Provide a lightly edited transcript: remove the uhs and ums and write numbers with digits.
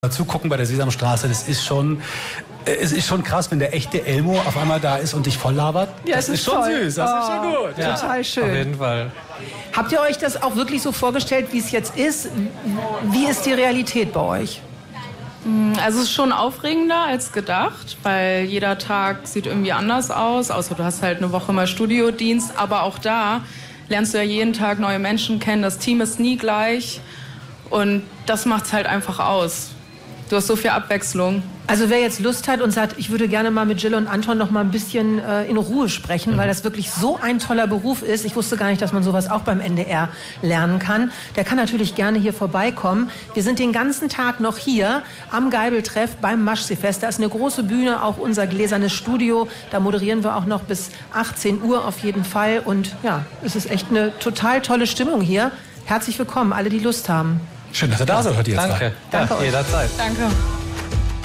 Zugucken bei der Sesamstraße, es ist schon krass, wenn der echte Elmo auf einmal da ist und dich voll labert. Ja, das ist schon toll. süß, das ist schon gut. Ja, total schön. Auf jeden Fall. Habt ihr euch das auch wirklich so vorgestellt, wie es jetzt ist? Wie ist die Realität bei euch? Also es ist schon aufregender als gedacht, weil jeder Tag sieht irgendwie anders aus, außer du hast halt eine Woche mal Studiodienst, aber auch da lernst du ja jeden Tag neue Menschen kennen, das Team ist nie gleich und das macht's halt einfach aus. Du hast so viel Abwechslung. Also wer jetzt Lust hat und sagt, ich würde gerne mal mit Jill und Anton noch mal ein bisschen in Ruhe sprechen, weil das wirklich so ein toller Beruf ist. Ich wusste gar nicht, dass man sowas auch beim NDR lernen kann. Der kann natürlich gerne hier vorbeikommen. Wir sind den ganzen Tag noch hier am Geibeltreff beim Maschseefest. Da ist eine große Bühne, auch unser gläsernes Studio. Da moderieren wir auch noch bis 18 Uhr auf jeden Fall. Und ja, es ist echt eine total tolle Stimmung hier. Herzlich willkommen, alle, die Lust haben. Schön, dass ihr da seid heute jetzt. Danke. Danke euch. Jederzeit. Danke.